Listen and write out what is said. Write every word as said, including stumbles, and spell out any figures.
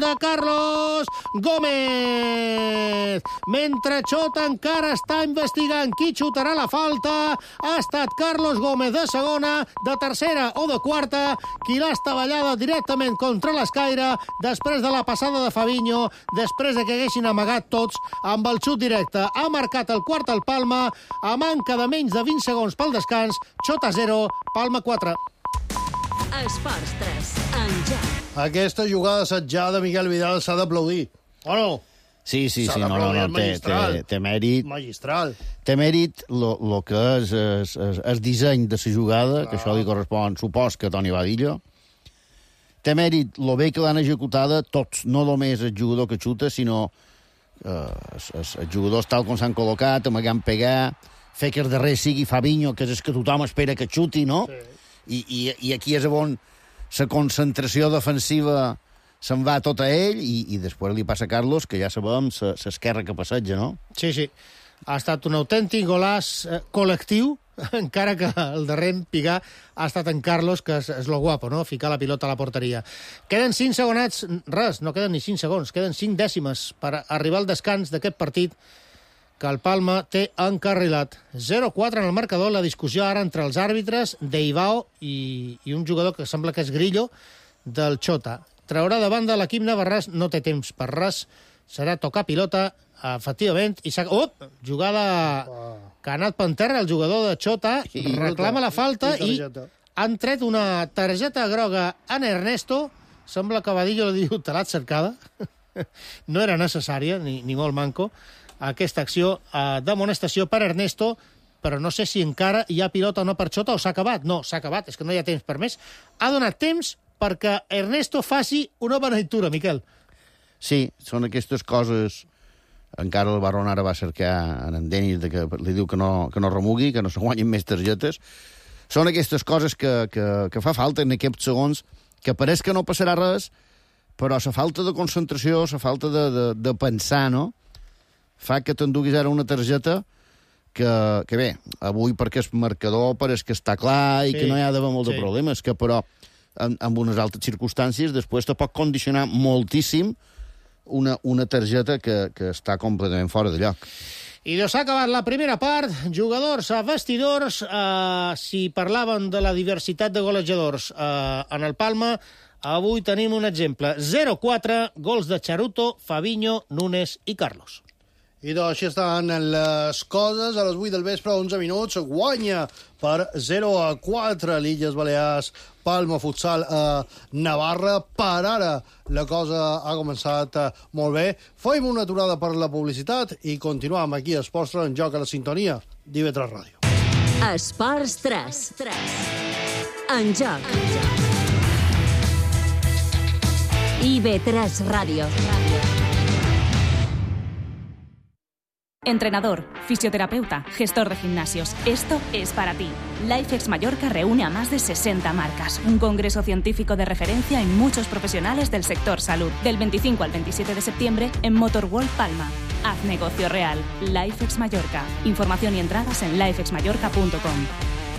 de Carlos Gómez. Mentre Xota encara està investigant qui xutarà la falta, ha estat Carlos Gómez de segona, de tercera o de quarta, qui l'ha estavellada directament contra l'escaire després de la passada de Fabinho, després de que haguessin amagat tots amb el xut directe. Ha marcat el quart al Palma, a manca de menys de vint segons pel descans. Xota zero, Palma quatre. Esports tres, en joc. Aquesta jugada assetjada, Miquel Vidal, s'ha d'aplaudir. O no? Sí, sí, sí, S'ha no, no, no, té, magistral. té, té mèrit. Magistral. Té mèrit el que és el disseny de la jugada, ah. que això li correspon, supos, que a Toni Badillo. Té mèrit el bé que l'han executada tots, no només el jugador que xuta, sinó eh, els jugadors tal com s'han col·locat, amagant pegar, fer que el darrer sigui Fabinho, que és el que tothom espera que xuti, no? Sí. I, i, i aquí és on la concentració defensiva se'n va tot a ell i, i després li passa a Carlos, que ja sabem l'esquerra que passeja, no? Sí, sí. Ha estat un autèntic golaç eh, col·lectiu, encara que el darrer pigar ha estat en Carlos, que és, és lo guapo, no? Ficar la pilota a la porteria. Queden cinc segonats, res, no queden ni cinc segons, queden cinc dècimes per arribar al descans d'aquest partit que el Palma té encarrilat. zero quatre en el marcador, la discussió ara entre els àrbitres d'Ivao i, i un jugador que sembla que és Grillo del Xota. Traurà davant de l'equip navarrès, no té temps per res, serà tocar pilota, efectivament, i s'ha... Oh! Jugada que ha anat per terra el jugador de Xota, reclama la falta i han tret una targeta groga en Ernesto, sembla que Badillo li diu, te l'has cercada, no era necessària, ni, ni molt manco, aquesta acció eh, d'amonestació per Ernesto, però no sé si encara hi ha pilota o no per Xota o s'ha acabat. No, s'ha acabat, és que no hi ha temps per més. Ha donat temps perquè Ernesto faci una beneïtura, Miquel. Sí, són aquestes coses... Encara el Barron ara va cercar en Denis, que li diu que no, que no remugui, que no se guanyin més targetes. Són aquestes coses que, que, que fa falta en aquests segons, que pareix que no passarà res, però la falta de concentració, la falta de, de, de pensar, no?, fa que t'enduguis ara una targeta que, que bé, avui perquè és marcador, perquè que està clar i sí, que no hi ha d'haver molt sí. de problemes, que però en, en unes altres circumstàncies després te pot condicionar moltíssim una, una targeta que, que està completament fora de lloc. I doncs s'ha acabat la primera part, jugadors a vestidors, eh, si parlaven de la diversitat de golejadors eh, en el Palma, avui tenim un exemple, zero quatre, gols de Charuto, Fabinho, Núñez i Carlos. I doncs així estan les coses. A les vuit del vespre, onze minuts, guanya per zero a quatre l'Illes Balears, Palma Futsal a Navarra. Per ara la cosa ha començat molt bé. Fem una aturada per la publicitat i continuem aquí a Esports tres en joc a la sintonia d'I V tres Ràdio. Esports tres. En joc. I V tres Ràdio. Entrenador, fisioterapeuta, gestor de gimnasios. Esto es para ti. LifeX Mallorca reúne a más de sesenta marcas. Un congreso científico de referencia en muchos profesionales del sector salud. Del veinticinco al veintisiete de septiembre en Motor World Palma. Haz negocio real. LifeX Mallorca. Información y entradas en lifex mallorca punto com.